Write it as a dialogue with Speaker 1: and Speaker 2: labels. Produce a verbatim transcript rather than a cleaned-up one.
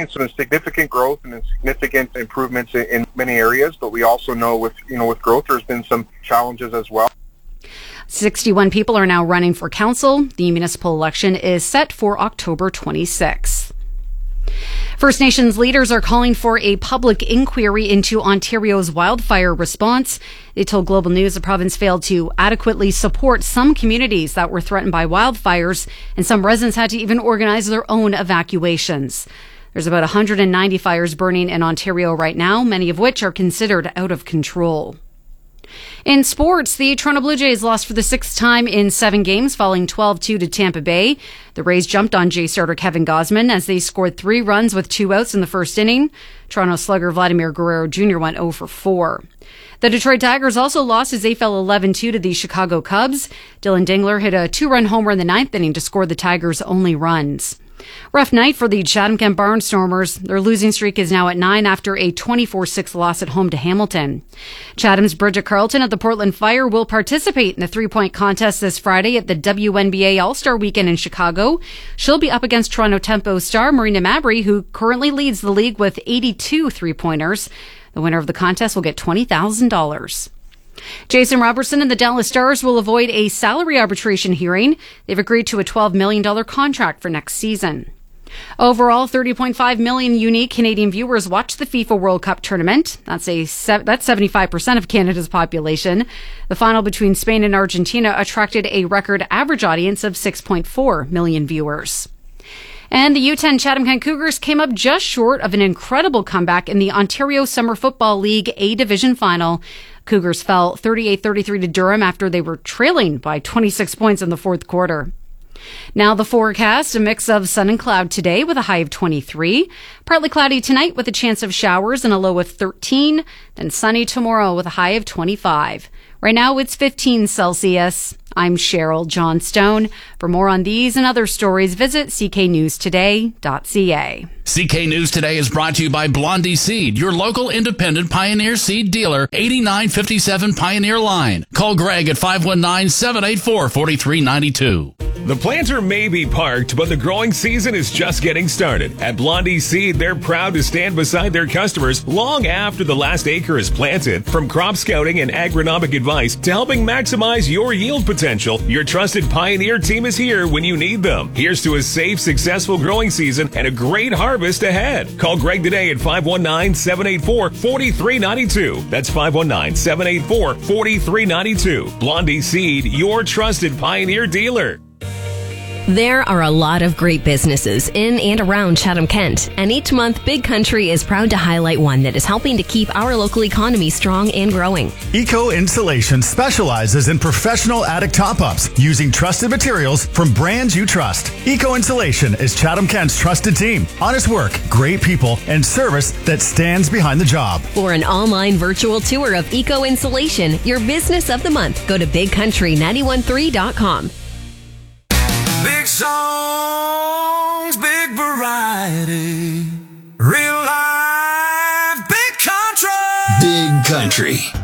Speaker 1: seen some significant growth and significant improvements in, in many areas, but we also know with, you know, with growth, there's been some challenges as well.
Speaker 2: sixty-one people are now running for council. The municipal election is set for October twenty-sixth. First Nations leaders are calling for a public inquiry into Ontario's wildfire response. They told Global News the province failed to adequately support some communities that were threatened by wildfires, and some residents had to even organize their own evacuations. There's about one hundred ninety fires burning in Ontario right now, many of which are considered out of control. In sports, the Toronto Blue Jays lost for the sixth time in seven games, falling twelve two to Tampa Bay. The Rays jumped on Jay starter Kevin Gausman as they scored three runs with two outs in the first inning. Toronto slugger Vladimir Guerrero Junior went oh for four. The Detroit Tigers also lost as they fell eleven two to the Chicago Cubs. Dylan Dingler hit a two-run homer in the ninth inning to score the Tigers' only runs. Rough night for the Chatham-Kent Barnstormers. Their losing streak is now at nine after a twenty-four six loss at home to Hamilton. Chatham's Bridget Carlton of the Portland Fire will participate in the three-point contest this Friday at the W N B A All-Star Weekend in Chicago. She'll be up against Toronto Tempo star Marina Mabrey, who currently leads the league with eighty-two three-pointers. The winner of the contest will get twenty thousand dollars. Jason Robertson and the Dallas Stars will avoid a salary arbitration hearing. They've agreed to a twelve million dollars contract for next season. Overall, thirty point five million unique Canadian viewers watched the FIFA World Cup tournament. That's a that's seventy-five percent of Canada's population. The final between Spain and Argentina attracted a record average audience of six point four million viewers. And the U ten Chatham-Kent Cougars came up just short of an incredible comeback in the Ontario Summer Football League A Division final. Cougars fell thirty-eight thirty-three to Durham after they were trailing by twenty-six points in the fourth quarter. Now the forecast, a mix of sun and cloud today with a high of twenty-three. Partly cloudy tonight with a chance of showers and a low of thirteen. Then sunny tomorrow with a high of twenty-five. Right now it's fifteen Celsius. I'm Cheryl Johnstone. For more on these and other stories, visit c k news today dot c a.
Speaker 3: C K News Today is brought to you by Blondie Seed, your local independent Pioneer Seed dealer, eighty-nine fifty-seven Pioneer Line. Call Greg at five one nine, seven eight four, four three nine two.
Speaker 4: The planter may be parked, but the growing season is just getting started. At Blondie Seed, they're proud to stand beside their customers long after the last acre is planted. From crop scouting and agronomic advice to helping maximize your yield potential, your trusted Pioneer team is here when you need them. Here's to a safe, successful growing season and a great harvest ahead. Call Greg today at five one nine, seven eight four, four three nine two. That's five one nine, seven eight four, four three nine two. Blondie Seed, your trusted Pioneer dealer.
Speaker 5: There are a lot of great businesses in and around Chatham-Kent, and each month Big Country is proud to highlight one that is helping to keep our local economy strong and growing.
Speaker 6: Eco Insulation specializes in professional attic top-ups using trusted materials from brands you trust. Eco Insulation is Chatham-Kent's trusted team. Honest work, great people, and service that stands behind the job.
Speaker 5: For an online virtual tour of Eco Insulation, your business of the month, go to big country nine one three dot com.
Speaker 7: Big songs, big variety, real life, big country.
Speaker 8: Big Country.